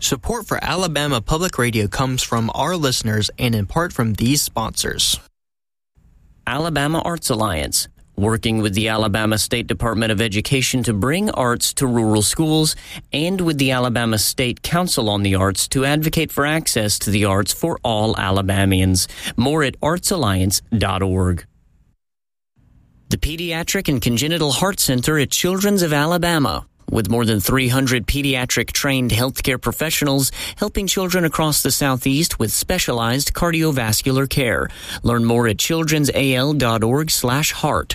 Support for Alabama Public Radio comes from our listeners and in part from these sponsors. Alabama Arts Alliance, working with the Alabama State Department of Education to bring arts to rural schools, and with the Alabama State Council on the Arts to advocate for access to the arts for all Alabamians. More at artsalliance.org. The Pediatric and Congenital Heart Center at Children's of Alabama, with more than 300 pediatric-trained healthcare professionals helping children across the Southeast with specialized cardiovascular care. Learn more at childrensal.org/heart.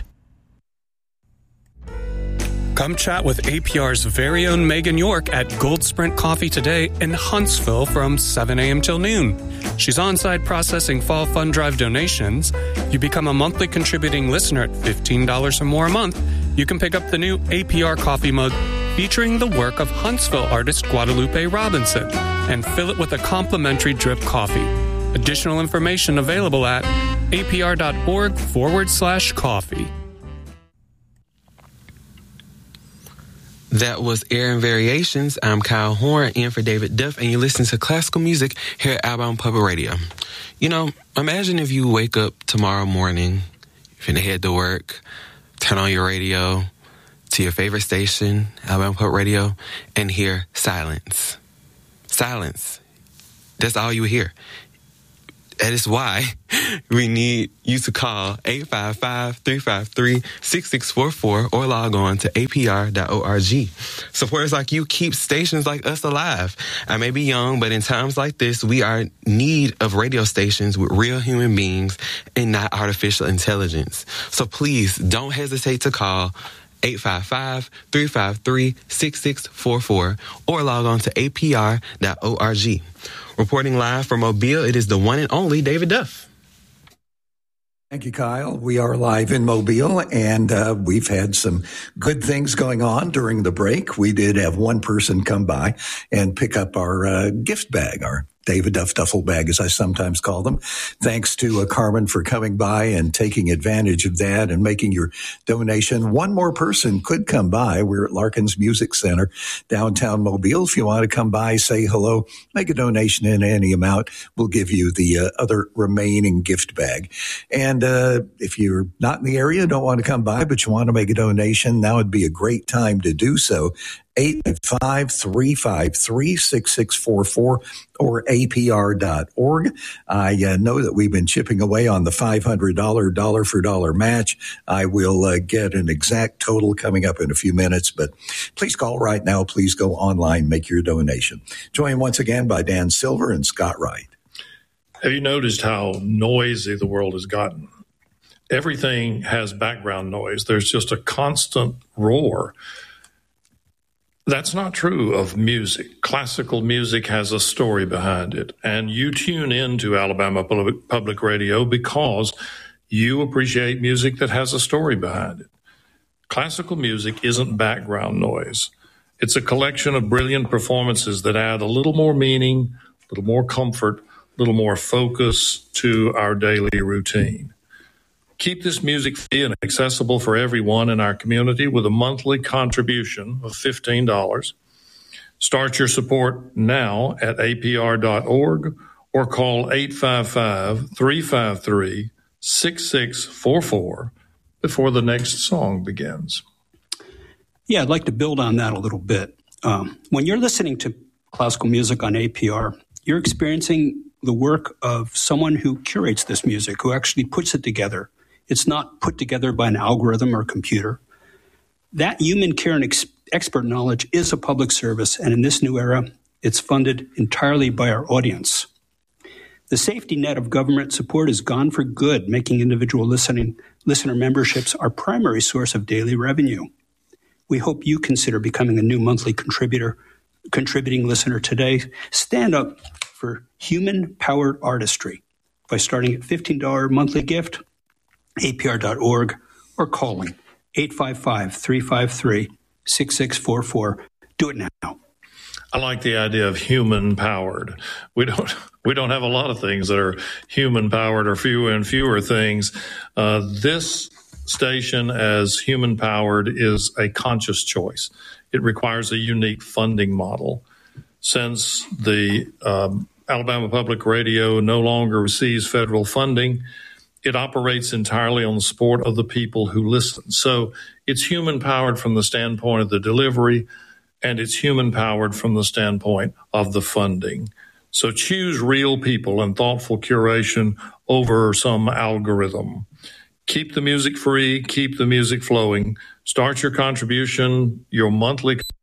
Come chat with APR's very own Megan York at Gold Sprint Coffee today in Huntsville from 7 a.m. till noon. She's on-site processing Fall Fund Drive donations. You become a monthly contributing listener at $15 or more a month. You can pick up the new APR coffee mug featuring the work of Huntsville artist Guadalupe Robinson and fill it with a complimentary drip coffee. Additional information available at apr.org/coffee. That was Air and Variations. I'm Kyle Horn, in for David Duff, and you listen to classical music here at Alabama Public Radio. You know, imagine if you wake up tomorrow morning, you're gonna head to work, turn on your radio to your favorite station, Alabama Public Radio, and hear silence. Silence. That's all you hear. That is why we need you to call 855-353-6644 or log on to apr.org. Supporters like you keep stations like us alive. I may be young, but in times like this, we are in need of radio stations with real human beings and not artificial intelligence. So please don't hesitate to call 855-353-6644 or log on to apr.org. Reporting live from Mobile, it is the one and only David Duff. Thank you, Kyle. We are live in Mobile, and we've had some good things going on during the break. We did have one person come by and pick up our gift bag, our David Duff duffel bag, as I sometimes call them. Thanks to Carmen for coming by and taking advantage of that and making your donation. One more person could come by. We're at Larkins Music Center, downtown Mobile. If you want to come by, say hello, make a donation in any amount. We'll give you the other remaining gift bag. And if you're not in the area, don't want to come by, but you want to make a donation, now would be a great time to do so. 855-353-6644 or apr.org. I know that we've been chipping away on the $500 dollar-for-dollar match. I will get an exact total coming up in a few minutes, but please call right now. Please go online, make your donation. Joined once again by Dan Silver and Scott Wright. Have you noticed how noisy the world has gotten? Everything has background noise. There's just a constant roar. That's not true of music. Classical music has a story behind it. And you tune in to Alabama Public Radio because you appreciate music that has a story behind it. Classical music isn't background noise. It's a collection of brilliant performances that add a little more meaning, a little more comfort, a little more focus to our daily routine. Keep this music free and accessible for everyone in our community with a monthly contribution of $15. Start your support now at apr.org or call 855-353-6644 before the next song begins. Yeah, I'd like to build on that a little bit. When you're listening to classical music on APR, you're experiencing the work of someone who curates this music, who actually puts it together. It's not put together by an algorithm or computer. That human care and expert knowledge is a public service, and in this new era, it's funded entirely by our audience. The safety net of government support is gone for good, making individual listener memberships our primary source of daily revenue. We hope you consider becoming a new monthly contributing listener today. Stand up for human-powered artistry by starting at $15 monthly gift, apr.org, or calling 855-353-6644. Do it now. I like the idea of human-powered. We don't have a lot of things that are human-powered, or fewer and fewer things. This station as human-powered is a conscious choice. It requires a unique funding model. since the Alabama Public Radio no longer receives federal funding, it operates entirely on the support of the people who listen. So it's human-powered from the standpoint of the delivery, and it's human-powered from the standpoint of the funding. So choose real people and thoughtful curation over some algorithm. Keep the music free, keep the music flowing. Start your contribution, your monthly